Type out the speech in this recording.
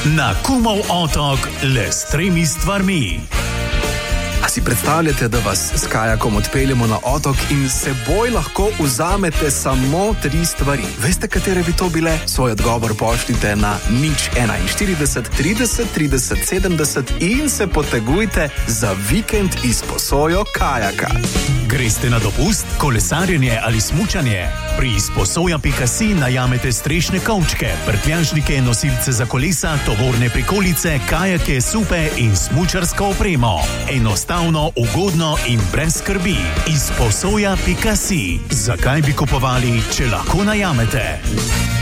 Na Kumov otok le s 3 stvarmi. A si predstavljate, da vas s kajakom odpeljemo na otok in s seboj lahko vzamete samo 3 stvari? Veste, katere bi to bile? Svoj odgovor pošljite na 041 30 30 70 in se potegujte za vikend izposojo kajaka. Greste na dopust, kolesarjenje ali smučanje? Pri izposoja.si najamete strešne kovčke, prtljažnike, nosilce za kolesa, tovorne prikolice, kajake, supe in smučarsko opremo. Enostavno, ugodno in brez skrbi. Izposoja.si. Zakaj bi kupovali, če lahko najamete?